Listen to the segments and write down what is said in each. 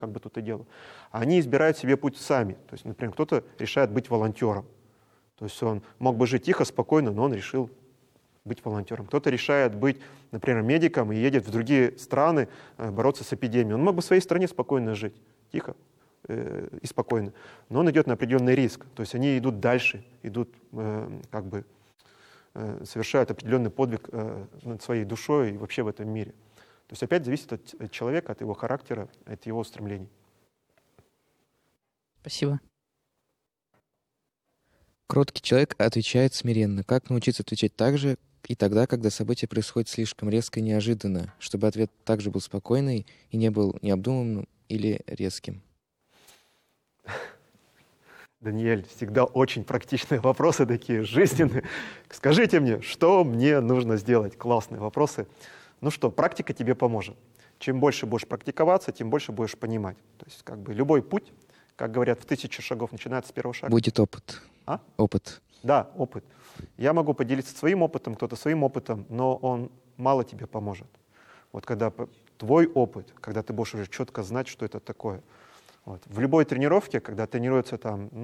как бы тут и дело. Они избирают себе путь сами. То есть, например, кто-то решает быть волонтером. То есть он мог бы жить тихо, спокойно, но он решил быть волонтером. Кто-то решает быть, например, медиком и едет в другие страны бороться с эпидемией. Он мог бы в своей стране спокойно жить, тихо и спокойно. Но он идет на определенный риск. То есть они идут дальше, идут совершают определенный подвиг над своей душой и вообще в этом мире. То есть опять зависит от человека, от его характера, от его устремлений. Спасибо. Кроткий человек отвечает смиренно. Как научиться отвечать так же и тогда, когда событие происходит слишком резко и неожиданно, чтобы ответ также был спокойный и не был необдуманным или резким? Даниэль, всегда очень практичные вопросы такие, жизненные. Скажите мне, что мне нужно сделать? Классные вопросы. Ну что, практика тебе поможет. Чем больше будешь практиковаться, тем больше будешь понимать. То есть любой путь, как говорят, в 1000 шагов начинается с первого шага. Будет опыт. Опыт. Да, опыт. Я могу поделиться своим опытом, кто-то своим опытом, но он мало тебе поможет. Вот когда твой опыт, когда ты будешь уже четко знать, что это такое. Вот. В любой тренировке, когда тренируются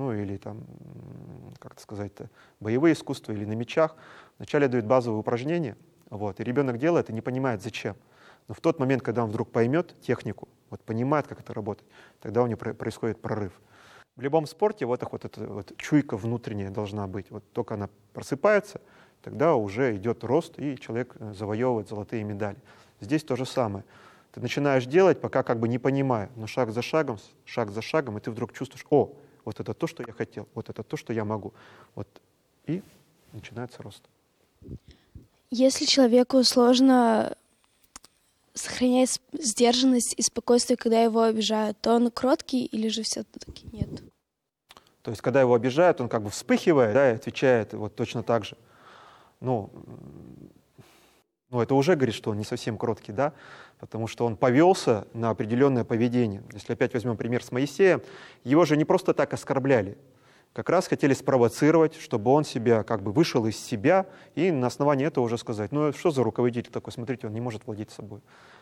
боевые искусства или на мечах, вначале дают базовые упражнения, и ребенок делает и не понимает, зачем. Но в тот момент, когда он вдруг поймет технику, понимает, как это работает, тогда у него происходит прорыв. В любом спорте эта чуйка внутренняя должна быть. Вот только она просыпается, тогда уже идет рост, и человек завоевывает золотые медали. Здесь то же самое. Ты начинаешь делать, пока не понимая, но шаг за шагом, и ты вдруг чувствуешь, вот это то, что я хотел, вот это то, что я могу. И начинается рост. Если человеку сложно сохранять сдержанность и спокойствие, когда его обижают, то он кроткий или же все-таки нет? То есть, когда его обижают, он вспыхивает, и отвечает точно так же. Это уже говорит, что он не совсем кроткий, да, потому что он повелся на определенное поведение. Если опять возьмем пример с Моисеем, его же не просто так оскорбляли. Как раз хотели спровоцировать, чтобы он вышел из себя и на основании этого уже сказать, что за руководитель такой, смотрите, он не может владеть собой.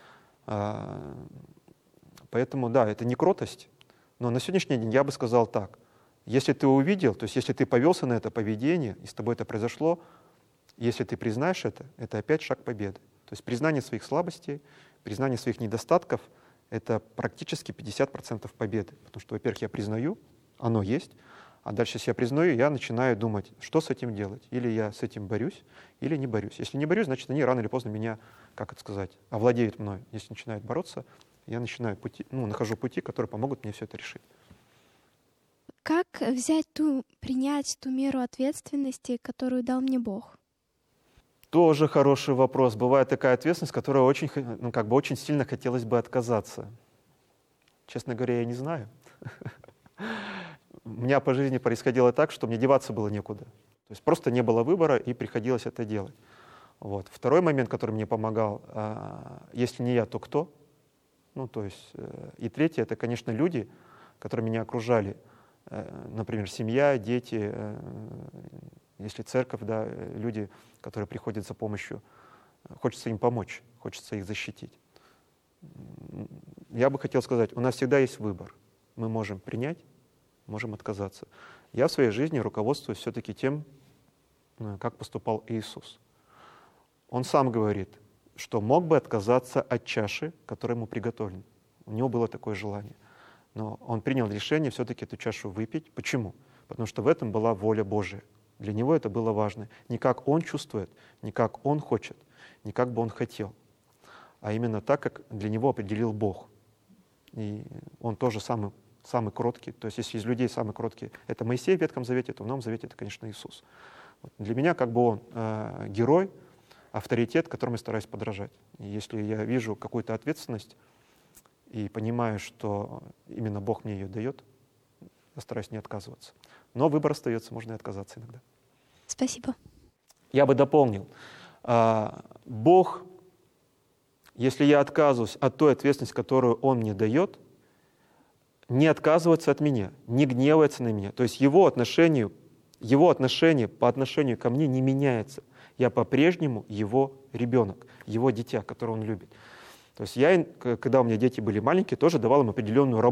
Поэтому, да, это не кротость, но на сегодняшний день я бы сказал так. Если ты увидел, то есть если ты повелся на это поведение, и с тобой это произошло, если ты признаешь это опять шаг победы. То есть признание своих слабостей, признание своих недостатков — это практически 50% победы. Потому что, во-первых, я признаю, оно есть, а дальше, если я признаю, я начинаю думать, что с этим делать. Или я с этим борюсь, или не борюсь. Если не борюсь, значит, они рано или поздно меня, овладеют мной. Если начинают бороться, я нахожу пути, которые помогут мне все это решить. Как принять ту меру ответственности, которую дал мне Бог? Тоже хороший вопрос. Бывает такая ответственность, которой очень сильно хотелось бы отказаться. Честно говоря, я не знаю. У меня по жизни происходило так, что мне деваться было некуда. То есть просто не было выбора, и приходилось это делать. Второй момент, который мне помогал, если не я, то кто? И третье, это, конечно, люди, которые меня окружали. Например, семья, дети, если церковь, да, люди, которые приходят за помощью. Хочется им помочь, хочется их защитить. Я бы хотел сказать, у нас всегда есть выбор. Мы можем принять, можем отказаться. Я в своей жизни руководствуюсь все-таки тем, как поступал Иисус. Он сам говорит, что мог бы отказаться от чаши, которая ему приготовлена. У него было такое желание. Но он принял решение все-таки эту чашу выпить. Почему? Потому что в этом была воля Божия. Для него это было важно. Не как он чувствует, не как он хочет, не как бы он хотел, а именно так, как для него определил Бог. И он тоже самый кроткий. То есть если из людей самый кроткий — это Моисей в Ветхом Завете, то в Новом Завете это, конечно, Иисус. Для меня он герой, авторитет, которому я стараюсь подражать. И если я вижу какую-то ответственность и понимаю, что именно Бог мне ее дает, я стараюсь не отказываться. Но выбор остается, можно и отказаться иногда. Спасибо. Я бы дополнил. Бог, если я отказываюсь от той ответственности, которую Он мне дает, не отказывается от меня, не гневается на меня. То есть его отношение по отношению ко мне не меняется. Я по-прежнему его ребенок, его дитя, которого он любит. То есть я, когда у меня дети были маленькие, тоже давал им определенную работу.